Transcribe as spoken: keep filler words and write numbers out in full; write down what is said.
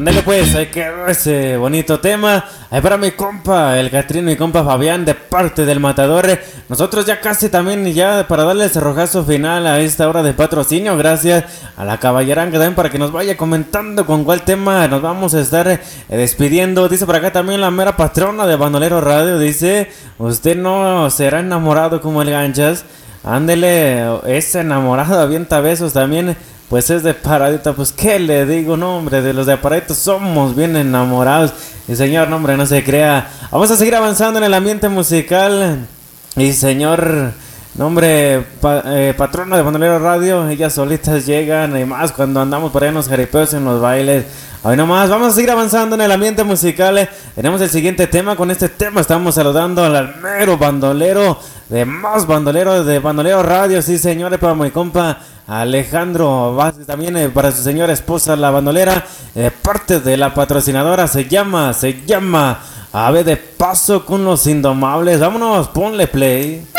Ándale pues, ahí quedó ese bonito tema. Ahí para mi compa, el Catrino y compa Fabián, de parte del Matador. Nosotros ya casi también, ya para darle ese rojazo final a esta hora de patrocinio. Gracias a la caballeranga también para que nos vaya comentando con cuál tema nos vamos a estar eh, despidiendo. Dice por acá también la mera patrona de Bandolero Radio. Dice, usted no será enamorado como el Ganchas. Ándele, ese enamorado avienta besos también. Pues es de paradita, pues qué le digo, no hombre, de los de aparaditos somos bien enamorados. Y señor, no hombre, no se crea. Vamos a seguir avanzando en el ambiente musical. Y señor, no hombre, pa, eh, patrona de Bandolero Radio, ellas solitas llegan y más cuando andamos por ahí en los jaripeos, en los bailes. Hoy nomás, vamos a seguir avanzando en el ambiente musical. Tenemos el siguiente tema. Con este tema estamos saludando al mero bandolero de más bandolero de Bandolero Radio. Sí, señores, para mi compa Alejandro Vázquez, también eh, para su señora esposa, la bandolera, eh, parte de la patrocinadora. Se llama, se llama Ave de Paso con los Indomables. Vámonos, ponle play.